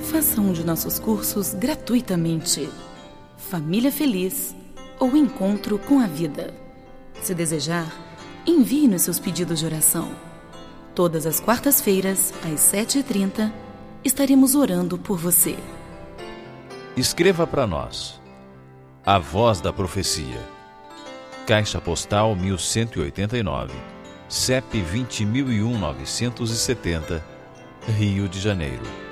Faça um de nossos cursos gratuitamente. Família Feliz ou Encontro com a Vida. Se desejar, envie-nos seus pedidos de oração. Todas as quartas-feiras, às 7h30, estaremos orando por você. Escreva para nós. A Voz da Profecia. Caixa Postal 1189, CEP 20.001.970, Rio de Janeiro.